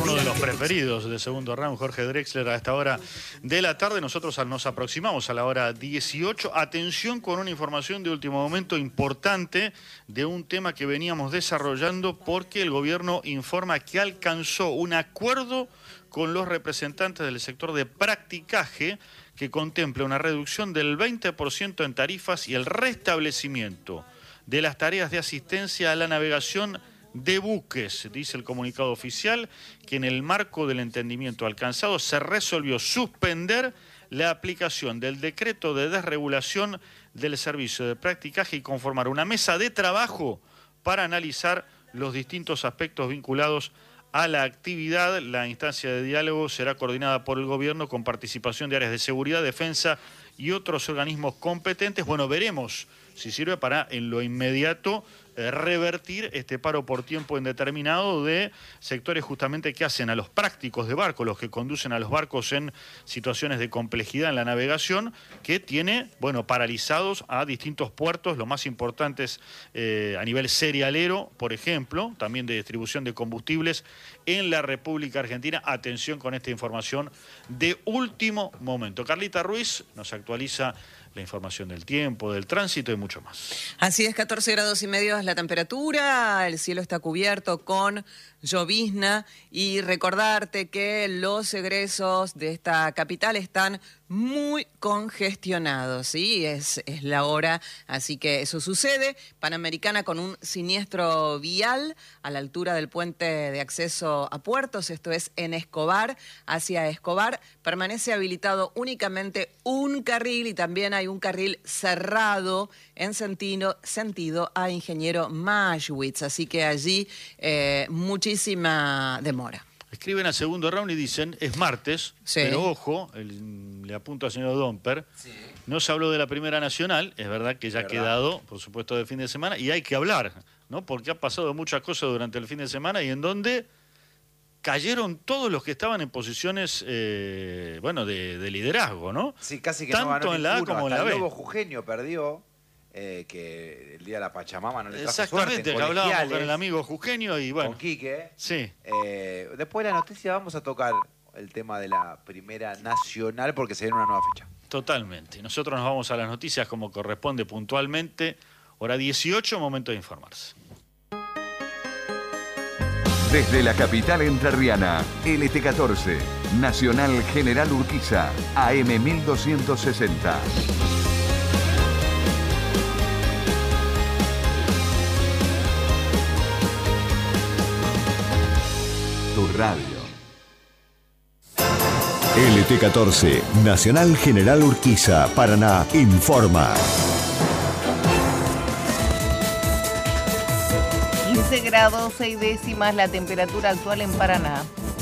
uno de los preferidos de segundo round, Jorge Drexler, a esta hora de la tarde. Nosotros nos aproximamos a la hora 18. Atención con una información de último momento importante de un tema que veníamos desarrollando, porque el gobierno informa que alcanzó un acuerdo con los representantes del sector de practicaje que contempla una reducción del 20% en tarifas y el restablecimiento de las tareas de asistencia a la navegación de buques. Dice el comunicado oficial que en el marco del entendimiento alcanzado se resolvió suspender la aplicación del decreto de desregulación del servicio de practicaje y conformar una mesa de trabajo para analizar los distintos aspectos vinculados a la actividad. La instancia de diálogo será coordinada por el gobierno con participación de áreas de seguridad, defensa y otros organismos competentes. Bueno, veremos si sirve para en lo inmediato revertir este paro por tiempo indeterminado de sectores justamente que hacen a los prácticos de barco, los que conducen a los barcos en situaciones de complejidad en la navegación, que tiene, bueno, paralizados a distintos puertos, los más importantes a nivel cerealero, por ejemplo, también de distribución de combustibles en la República Argentina. Atención con esta información de último momento. Carlita Ruiz nos actualiza la información del tiempo, del tránsito y mucho más. Así es, 14 grados y medio es la temperatura, el cielo está cubierto con llovizna y recordarte que los egresos de esta capital están muy congestionados, ¿sí? Es la hora, así que eso sucede. Panamericana con un siniestro vial a la altura del puente de acceso a puertos, esto es en Escobar, hacia Escobar, permanece habilitado únicamente un carril y también hay un carril cerrado en sentido a Ingeniero Maschwitz, así que allí muchísima demora. Escriben a segundo round y dicen, es martes, sí, pero ojo, le apunto al señor Domper, sí, no se habló de la Primera Nacional, es verdad que ya ha quedado, por supuesto, del fin de semana, y hay que hablar, ¿no? Porque ha pasado muchas cosas durante el fin de semana y en donde cayeron todos los que estaban en posiciones, bueno, de liderazgo, ¿no? Sí, casi que tanto no ganó en la A como en la B. El Lobo Jujeño perdió, que el día de la Pachamama no le trajo suerte. Exactamente, que hablábamos con el amigo Jujeño y bueno. Con Quique. Sí. Después de la noticia vamos a tocar el tema de la Primera Nacional porque se viene una nueva fecha. Totalmente. Nosotros nos vamos a las noticias como corresponde puntualmente. Hora 18, momento de informarse. Desde la capital entrerriana, LT14, Nacional General Urquiza, AM 1260. Tu radio. LT14, Nacional General Urquiza, Paraná, informa. 15 grados 6 décimas la temperatura actual en Paraná.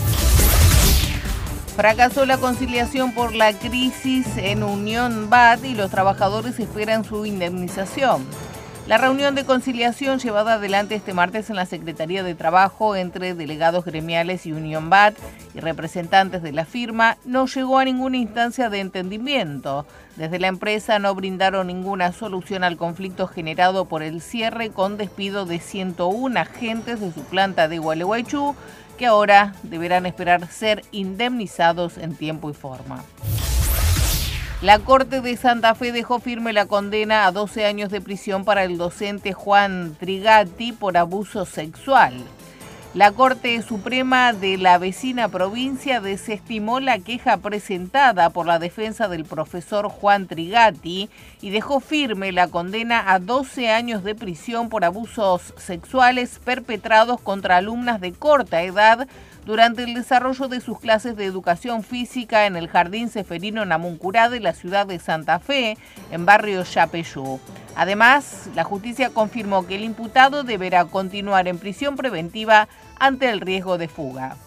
Fracasó la conciliación por la crisis en Unión BAT y los trabajadores esperan su indemnización. La reunión de conciliación llevada adelante este martes en la Secretaría de Trabajo entre delegados gremiales y Unión BAT y representantes de la firma no llegó a ninguna instancia de entendimiento. Desde la empresa no brindaron ninguna solución al conflicto generado por el cierre con despido de 101 agentes de su planta de Gualeguaychú, que ahora deberán esperar ser indemnizados en tiempo y forma. La Corte de Santa Fe dejó firme la condena a 12 años de prisión para el docente Juan Trigatti por abuso sexual. La Corte Suprema de la vecina provincia desestimó la queja presentada por la defensa del profesor Juan Trigatti y dejó firme la condena a 12 años de prisión por abusos sexuales perpetrados contra alumnas de corta edad durante el desarrollo de sus clases de educación física en el Jardín Seferino Namuncurá de la ciudad de Santa Fe, en barrio Yapeyú. Además, la justicia confirmó que el imputado deberá continuar en prisión preventiva ante el riesgo de fuga.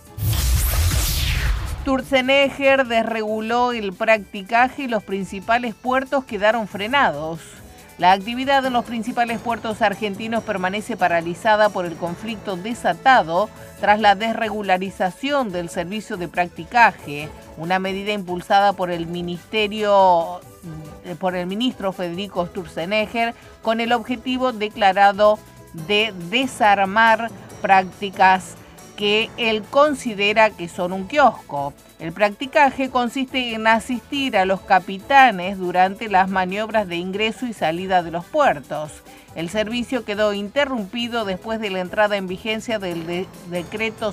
Sturzenegger desreguló el practicaje y los principales puertos quedaron frenados. La actividad en los principales puertos argentinos permanece paralizada por el conflicto desatado tras la desregularización del servicio de practicaje, una medida impulsada por el ministro Federico Sturzenegger con el objetivo declarado de desarmar prácticas que él considera que son un kiosco. El practicaje consiste en asistir a los capitanes durante las maniobras de ingreso y salida de los puertos. El servicio quedó interrumpido después de la entrada en vigencia del decreto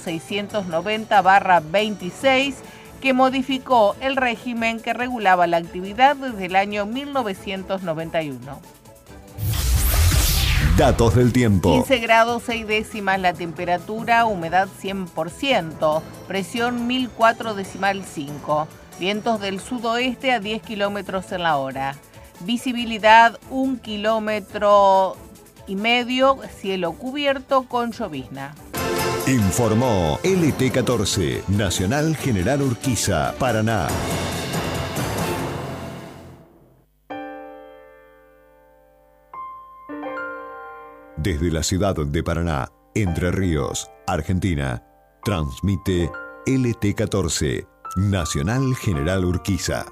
690/26, que modificó el régimen que regulaba la actividad desde el año 1991. Datos del tiempo. 15 grados 6 décimas la temperatura, humedad 100%, presión 1004,5, vientos del sudoeste a 10 kilómetros en la hora, visibilidad 1,5 kilómetros, cielo cubierto con llovizna. Informó LT14, Nacional General Urquiza, Paraná. Desde la ciudad de Paraná, Entre Ríos, Argentina, transmite LT14, Nacional General Urquiza.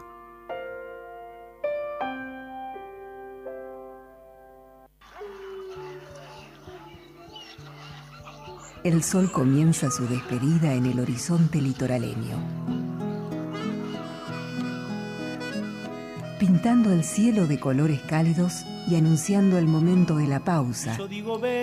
El sol comienza su despedida en el horizonte litoraleño, pintando el cielo de colores cálidos y anunciando el momento de la pausa,